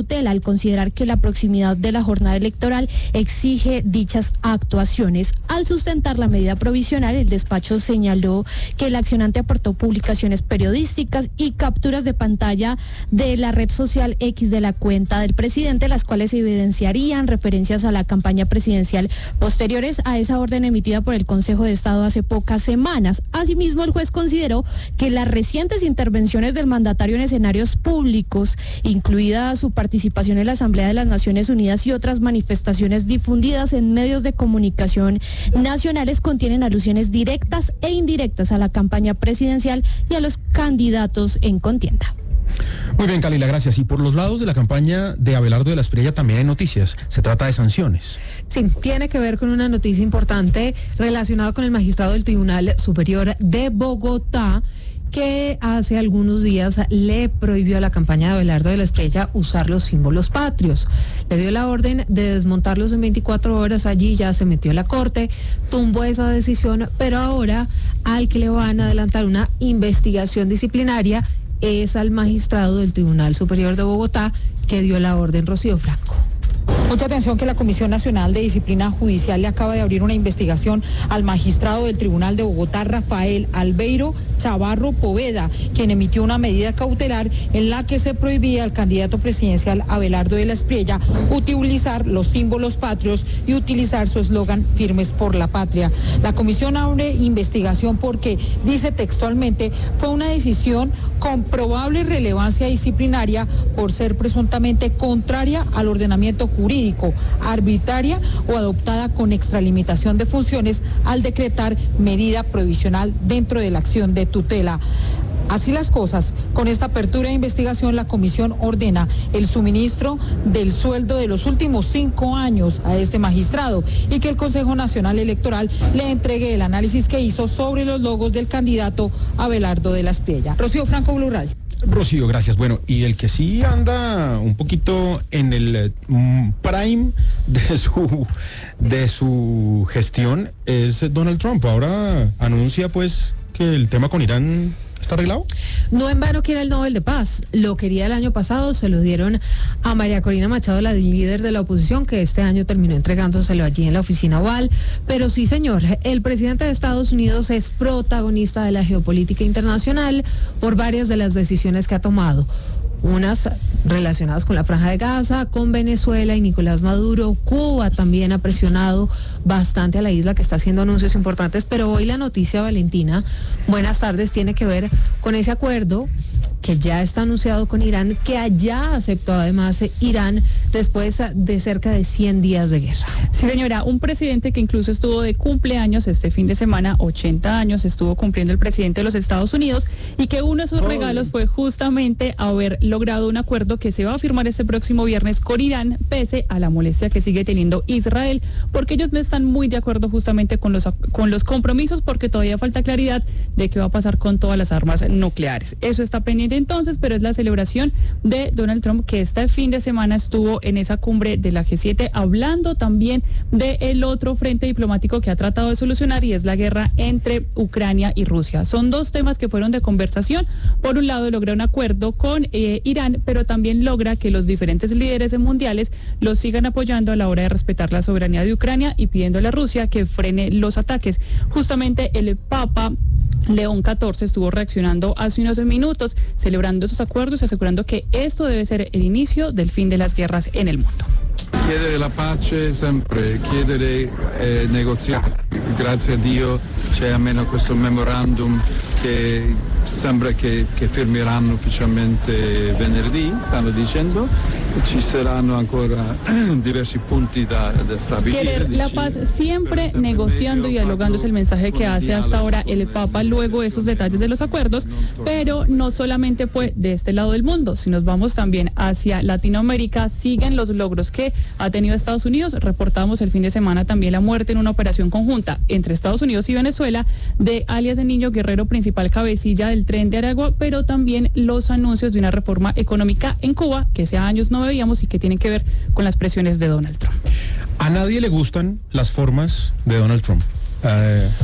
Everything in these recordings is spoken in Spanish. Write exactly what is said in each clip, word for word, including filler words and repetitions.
tutela al considerar que la proximidad de la jornada electoral exige dichas actuaciones. Al sustentar la medida provisional, el despacho señaló que el accionante aportó publicaciones periodísticas y capturas de pantalla de la red social X de la cuenta del presidente, las cuales evidenciarían referencias a la campaña presidencial posteriores a esa orden emitida por el Consejo de Estado hace pocas semanas. Asimismo, el juez consideró que las recientes intervenciones del mandatario en escenarios públicos, incluida su participación en la Asamblea de las Naciones Unidas y otras manifestaciones difundidas en medios de comunicación nacionales, contienen alusiones directas e indirectas a la campaña presidencial y a los candidatos en contienda. Muy bien, Kalila, gracias. Y por los lados de la campaña de Abelardo de la Espriella también hay noticias. Se trata de sanciones. Sí, tiene que ver con una noticia importante relacionada con el magistrado del Tribunal Superior de Bogotá, que hace algunos días le prohibió a la campaña de Abelardo de la Espriella usar los símbolos patrios. Le dio la orden de desmontarlos en veinticuatro horas. Allí ya se metió la Corte, tumbó esa decisión, pero ahora al que le van a adelantar una investigación disciplinaria es al magistrado del Tribunal Superior de Bogotá, que dio la orden. Rocío Franco. Mucha atención, que la Comisión Nacional de Disciplina Judicial le acaba de abrir una investigación al magistrado del Tribunal de Bogotá, Rafael Albeiro Chavarro Poveda, quien emitió una medida cautelar en la que se prohibía al candidato presidencial Abelardo de la Espriella utilizar los símbolos patrios y utilizar su eslogan "Firmes por la Patria". La comisión abre investigación porque, dice textualmente, fue una decisión con probable relevancia disciplinaria por ser presuntamente contraria al ordenamiento jurídico, arbitraria o adoptada con extralimitación de funciones al decretar medida provisional dentro de la acción de tutela. Así las cosas, con esta apertura de investigación, la comisión ordena el suministro del sueldo de los últimos cinco años a este magistrado y que el Consejo Nacional Electoral le entregue el análisis que hizo sobre los logos del candidato Abelardo de la Espriella. Rocío Franco, Blue Radio. Rocío, gracias. Bueno, y el que sí anda un poquito en el um, prime de su de su gestión es Donald Trump. Ahora anuncia pues que el tema con Irán ¿está arreglado? No en vano quiere el Nobel de Paz. Lo quería el año pasado, se lo dieron a María Corina Machado, la líder de la oposición, que este año terminó entregándoselo allí en la oficina oval. Pero sí, señor, el presidente de Estados Unidos es protagonista de la geopolítica internacional por varias de las decisiones que ha tomado. Unas relacionadas con la Franja de Gaza, con Venezuela y Nicolás Maduro. Cuba también ha presionado bastante a la isla, que está haciendo anuncios importantes, pero hoy la noticia, Valentina, buenas tardes, tiene que ver con ese acuerdo que ya está anunciado con Irán, que allá aceptó además Irán después de cerca de cien días de guerra. Sí, señora, un presidente que incluso estuvo de cumpleaños este fin de semana, ochenta años estuvo cumpliendo el presidente de los Estados Unidos, y que uno de sus oh. regalos fue justamente haber logrado un acuerdo que se va a firmar este próximo viernes con Irán, pese a la molestia que sigue teniendo Israel, porque ellos no están muy de acuerdo justamente con los, con los compromisos, porque todavía falta claridad de qué va a pasar con todas las armas nucleares. Eso está pendiente entonces, pero es la celebración de Donald Trump, que este fin de semana estuvo en esa cumbre de la G siete hablando también del otro frente diplomático que ha tratado de solucionar, y es la guerra entre Ucrania y Rusia. Son dos temas que fueron de conversación. Por un lado, logra un acuerdo con eh, Irán, pero también logra que los diferentes líderes mundiales los sigan apoyando a la hora de respetar la soberanía de Ucrania y pidiéndole a Rusia que frene los ataques. Justamente el Papa León catorce estuvo reaccionando hace unos minutos, celebrando esos acuerdos y asegurando que esto debe ser el inicio del fin de las guerras en el mundo. Chiedere la pace sempre, chiedere eh, negoziati. Grazie a Dio c'è almeno questo memorandum che sembra che, che firmeranno ufficialmente venerdì, stanno dicendo. Ci saranno ancora diversi punti da, da stabilire. Querer la paz siempre, negociando y dialogando, es el mensaje que hace hasta ahora el Papa luego de esos detalles de los acuerdos, pero no solamente fue de este lado del mundo. Si nos vamos también hacia Latinoamérica, siguen los logros que ha tenido Estados Unidos. Reportamos el fin de semana también la muerte en una operación conjunta entre Estados Unidos y Venezuela de alias de Niño Guerrero, principal cabecilla del Tren de Aragua, pero también los anuncios de una reforma económica en Cuba que hace años no veíamos y que tienen que ver con las presiones de Donald Trump. A nadie le gustan las formas de Donald Trump. Eh,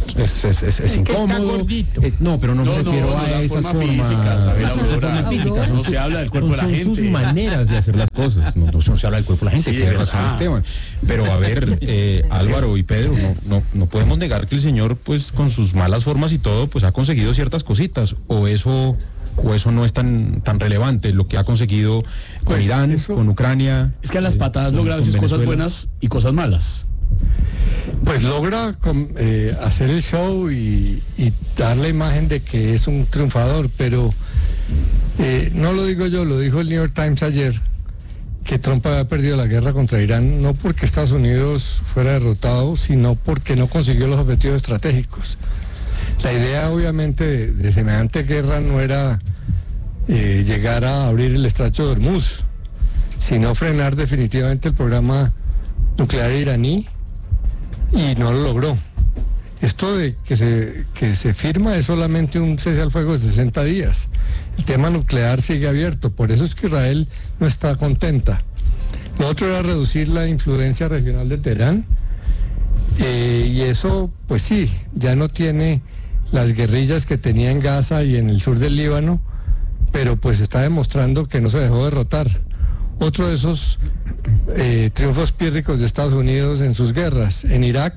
es, es, es, es incómodo. Es, no, pero no, no me refiero no, no, a esas formas físicas. No se habla del cuerpo de la gente. Son sus maneras de hacer las cosas. No, no se habla del cuerpo de la gente. Sí, tiene razón Esteban. Pero a ver, eh, Álvaro y Pedro, no, no, no podemos negar que el señor, pues, con sus malas formas y todo, pues ha conseguido ciertas cositas. O eso... o eso no es tan tan relevante lo que ha conseguido con pues Irán, eso, con Ucrania. Es que a las patadas eh, logra a veces cosas buenas y cosas malas. Pues logra con, eh, hacer el show y, y dar la imagen de que es un triunfador, pero eh, no lo digo yo, lo dijo el New York Times ayer, que Trump había perdido la guerra contra Irán, no porque Estados Unidos fuera derrotado, sino porque no consiguió los objetivos estratégicos. La idea, obviamente, de, de semejante guerra no era eh, llegar a abrir el estrecho de Hormuz, sino frenar definitivamente el programa nuclear iraní, y no lo logró. Esto de que se, que se firma es solamente un cese al fuego de sesenta días. El tema nuclear sigue abierto, por eso es que Israel no está contenta. Lo otro era reducir la influencia regional de Teherán, eh, y eso, pues sí, ya no tiene las guerrillas que tenía en Gaza y en el sur del Líbano, pero pues está demostrando que no se dejó derrotar. Otro de esos eh, triunfos pírricos de Estados Unidos en sus guerras. En Irak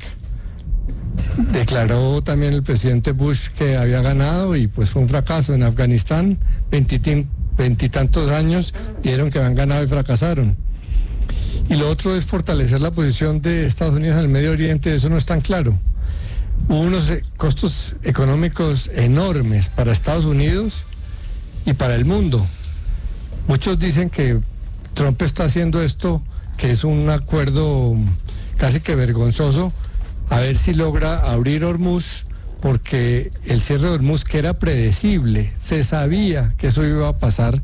declaró también el presidente Bush que había ganado y pues fue un fracaso. En Afganistán, veintitantos años dieron que habían ganado y fracasaron. Y lo otro es fortalecer la posición de Estados Unidos en el Medio Oriente, eso no es tan claro. Hubo unos costos económicos enormes para Estados Unidos y para el mundo. Muchos dicen que Trump está haciendo esto, que es un acuerdo casi que vergonzoso, a ver si logra abrir Hormuz, porque el cierre de Hormuz, que era predecible, se sabía que eso iba a pasar,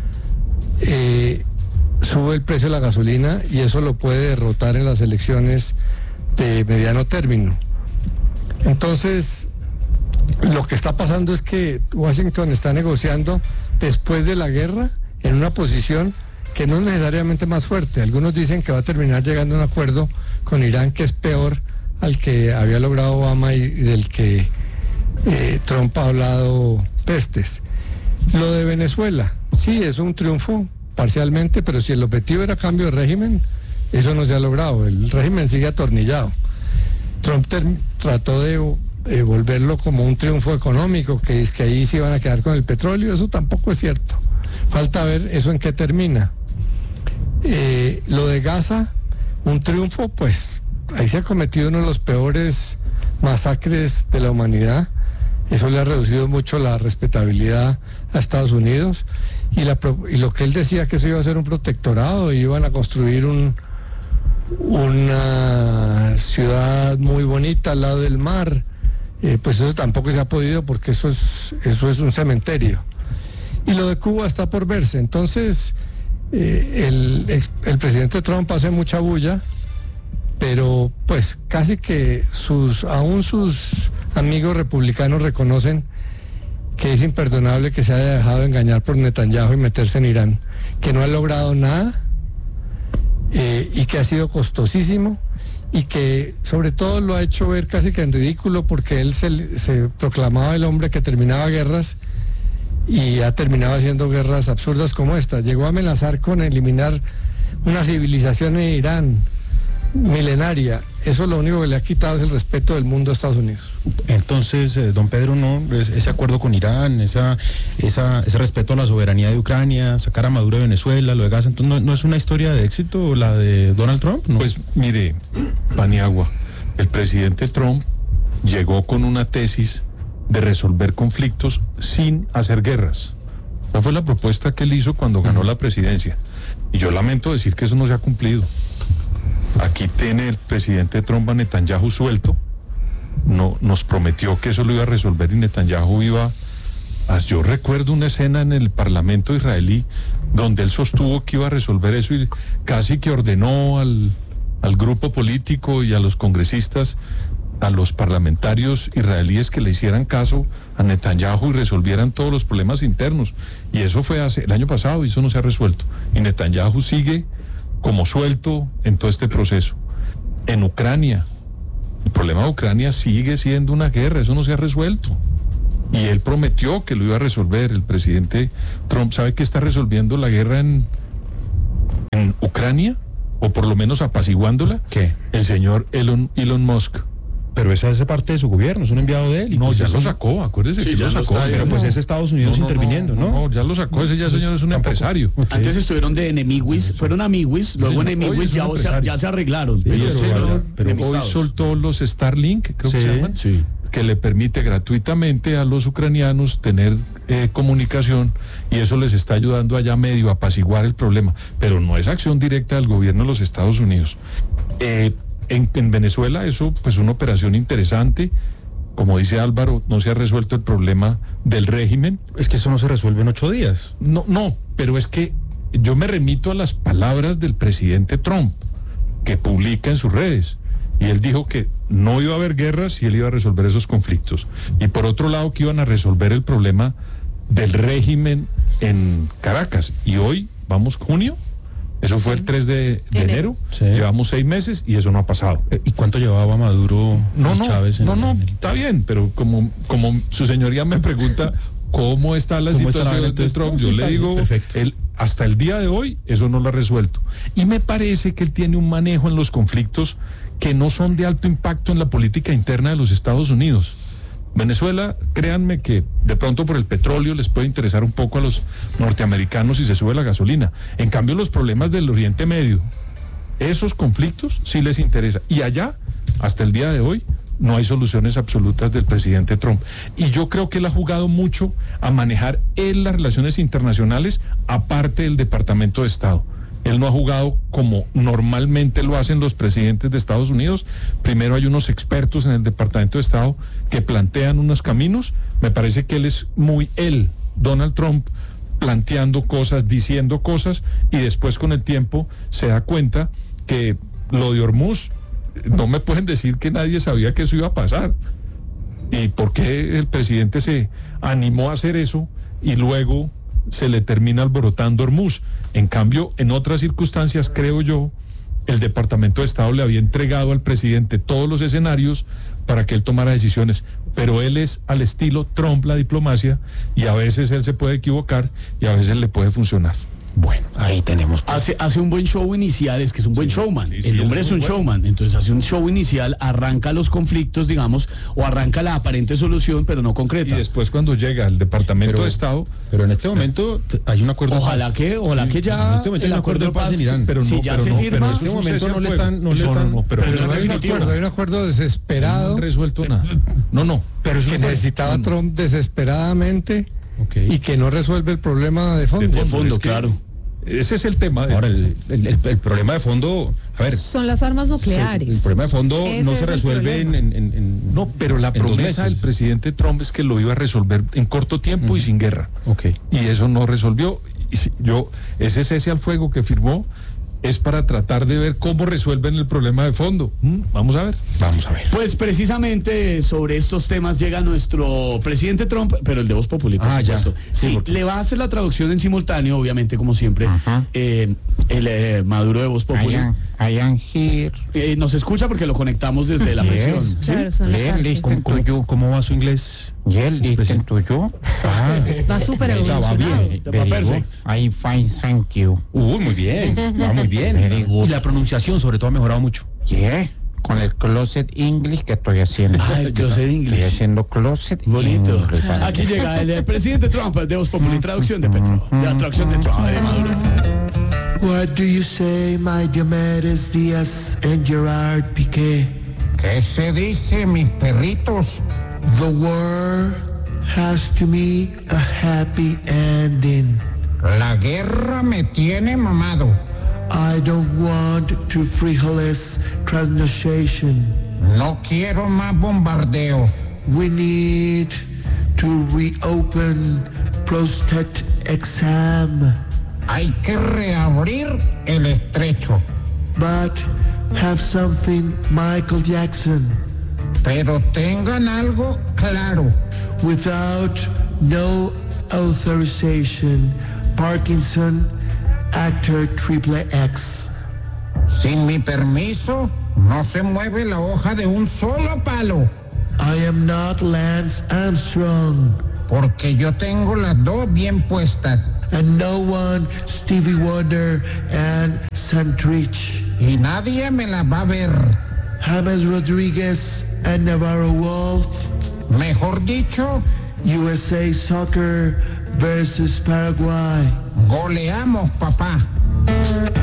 eh, sube el precio de la gasolina y eso lo puede derrotar en las elecciones de mediano término. Entonces, lo que está pasando es que Washington está negociando después de la guerra en una posición que no es necesariamente más fuerte. Algunos dicen que va a terminar llegando a un acuerdo con Irán que es peor al que había logrado Obama y del que eh, Trump ha hablado pestes. Lo de Venezuela, sí, es un triunfo parcialmente, pero si el objetivo era cambio de régimen, eso no se ha logrado. El régimen sigue atornillado. Trump trató de eh, volverlo como un triunfo económico, que es que ahí se iban a quedar con el petróleo, eso tampoco es cierto. Falta ver eso en qué termina. Eh, lo de Gaza, un triunfo, pues ahí se ha cometido uno de los peores masacres de la humanidad. Eso le ha reducido mucho la respetabilidad a Estados Unidos. Y, la, y lo que él decía, que eso iba a ser un protectorado, y iban a construir un una ciudad muy bonita al lado del mar, eh, pues eso tampoco se ha podido, porque eso es, eso es un cementerio. Y lo de Cuba está por verse. Entonces, eh, el, el presidente Trump hace mucha bulla, pero pues casi que sus, aún sus amigos republicanos reconocen que es imperdonable que se haya dejado engañar por Netanyahu y meterse en Irán, que no ha logrado nada, Eh, y que ha sido costosísimo, y que sobre todo lo ha hecho ver casi que en ridículo, porque él se, se proclamaba el hombre que terminaba guerras y ha terminado haciendo guerras absurdas como esta. Llegó a amenazar con eliminar una civilización en Irán milenaria. Eso lo único que le ha quitado es el respeto del mundo a Estados Unidos. Entonces, eh, don Pedro, no, ese acuerdo con Irán, esa, esa, ese respeto a la soberanía de Ucrania, sacar a Maduro de Venezuela, lo de Gaza, entonces no, no es una historia de éxito la de Donald Trump, ¿no? Pues mire, Paniagua, el presidente Trump llegó con una tesis de resolver conflictos sin hacer guerras. Esa fue la propuesta que él hizo cuando ganó la presidencia. Y yo lamento decir que eso no se ha cumplido. Aquí tiene el presidente Trump a Netanyahu suelto. No, nos prometió que eso lo iba a resolver y Netanyahu iba a... Yo recuerdo una escena en el Parlamento israelí donde él sostuvo que iba a resolver eso y casi que ordenó al, al grupo político y a los congresistas, a los parlamentarios israelíes, que le hicieran caso a Netanyahu y resolvieran todos los problemas internos. Y eso fue hace, el año pasado, y eso no se ha resuelto. Y Netanyahu sigue como suelto en todo este proceso. En Ucrania, el problema de Ucrania sigue siendo una guerra, eso no se ha resuelto. Y él prometió que lo iba a resolver. El presidente Trump, ¿sabe que está resolviendo la guerra en, en Ucrania? O por lo menos apaciguándola. ¿Qué? El señor Elon, Elon Musk. Pero esa hace parte de su gobierno, es un enviado de él. Y No, pues ya eso lo no- sacó, acuérdese Sí, que ya lo lo sacó. está ahí. Pero pues es Estados Unidos interviniendo, ¿no? No, ya lo sacó, ese ya señor es un Tampoco- empresario. Ok. Antes estuvieron de enemiguis, fueron amiguis, luego señor. Hoy enemiguis, es un ya, o sea, empresario. ya se arreglaron. Sí, Ellos pero, fueron ahora- pero hoy enemistados. soltó los Starlink, creo que Sí. se llaman, Sí. que le permite gratuitamente a los ucranianos tener eh, comunicación, y eso les está ayudando allá medio a apaciguar el problema, pero no es acción directa del gobierno de los Estados Unidos. Eh, en, en Venezuela eso pues una operación interesante, como dice Álvaro, no se ha resuelto el problema del régimen. Es que eso no se resuelve en ocho días. No, no, pero es que yo me remito a las palabras del presidente Trump, que publica en sus redes, y él dijo que no iba a haber guerras y él iba a resolver esos conflictos. Y por otro lado, que iban a resolver el problema del régimen en Caracas. Y hoy, vamos, junio, eso fue el tres de, de Enero. enero, Sí. llevamos seis meses y eso no ha pasado. Eh, ¿Y cuánto llevaba Maduro No, y no, Chávez en- no, no, en el- está bien, pero como, como su señoría me pregunta cómo está la ¿Cómo está la situación vaina? de Entonces, Trump, no, sí, yo está le bien, digo, perfecto. él, hasta el día de hoy eso no lo ha resuelto. Y me parece que él tiene un manejo en los conflictos que no son de alto impacto en la política interna de los Estados Unidos. Venezuela, créanme que de pronto por el petróleo les puede interesar un poco a los norteamericanos si se sube la gasolina. En cambio, los problemas del Oriente Medio, esos conflictos sí les interesa. Y allá, hasta el día de hoy, no hay soluciones absolutas del presidente Trump. Y yo creo que él ha jugado mucho a manejar él las relaciones internacionales aparte del Departamento de Estado. Él no ha jugado como normalmente lo hacen los presidentes de Estados Unidos. Primero hay unos expertos en el Departamento de Estado que plantean unos caminos. Me parece que él es muy él, Donald Trump, planteando cosas, diciendo cosas, y después con el tiempo se da cuenta que lo de Hormuz, no me pueden decir que nadie sabía que eso iba a pasar. ¿Y por qué el presidente se animó a hacer eso y luego se le termina alborotando Hormuz? En cambio, en otras circunstancias, creo yo, el Departamento de Estado le había entregado al presidente todos los escenarios para que él tomara decisiones, pero él es al estilo Trump la diplomacia, y a veces él se puede equivocar y a veces le puede funcionar. Bueno, ahí tenemos. Hace, hace un buen show inicial, es que es un buen showman. sí, sí, El hombre él es es un muy bueno. showman, entonces hace un show inicial, arranca los conflictos, digamos, o arranca la aparente solución, pero no Y concreta. después cuando llega al Departamento Pero- de Estado, Pero en este momento t- hay un acuerdo. de Ojalá paz. que, ojalá Sí, que ya en este momento hay el un acuerdo de paz en Irán. pero si no, ya pero se no, firma, pero eso en es este un momento cese no le al fuego. están- no le No, no, están- no, pero, pero no no es es hay, un definitivo. acuerdo, hay un acuerdo desesperado No han resuelto nada. No, no. Pero es que un acuerdo- necesitaba no. Trump desesperadamente Ok. y que no resuelve el problema de fondo. De fondo, es que claro. Ese es el tema. de- Ahora, el, el- el- el problema de fondo, a ver, Son las armas nucleares. el problema de fondo Ese no es se el resuelve en, problema. en- en- en- No, pero la en dos promesa del meses. presidente Trump es que lo iba a resolver en corto tiempo y sin guerra. Ok. Y eso no resolvió. Y si- yo, ese cese al fuego que firmó es para tratar de ver cómo resuelven el problema de fondo. Mm, Vamos a ver. Vamos a ver. Pues precisamente sobre estos temas llega nuestro presidente Trump, pero el de Voz Populi, por Ah, ya. supuesto. Sí, Sí, porque- le va a hacer la traducción en simultáneo, obviamente, como siempre, eh, el eh, Maduro de Voz Populi. I am here. Eh, nos escucha porque lo conectamos desde la Yes. presión. ¿sí? Claro, son las Yeah, partes. listen ¿Cómo, to you. cómo, cómo va su inglés? Yeah, listen to you. Ah, Va súper o sea, va evolucionado. bien. Va Very perfect. good. I'm fine, thank you. Uy, muy bien. Va muy bien. Very good. Y la pronunciación, sobre todo, ha mejorado mucho. Yeah, con el closet English que estoy haciendo. Ah, el closet Estoy English. haciendo closet Bonito. English. Aquí llega el eh, presidente Trump de Voz Populi, traducción de Petro. De la traducción de Trump, de Maduro. What do you say, my Diomedes Díaz and Gerard Piqué? ¿Qué se dice, mis perritos? The war has to me a happy ending. La guerra me tiene mamado. I don't want to frijoles transnation. No quiero más bombardeo. We need to reopen prostate exam. Hay que reabrir el estrecho. But have something, Michael Jackson. Pero tengan algo claro. Without no authorization, Parkinson, actor triple X. Sin mi permiso, no se mueve la hoja de un solo palo. I am not Lance Armstrong. Porque yo tengo las dos bien puestas. And no one Stevie Wonder and Santrich. Y nadie me las va a ver. James Rodriguez and Navarro Wolf. Mejor dicho, U S A Soccer versus Paraguay. Goleamos, papá.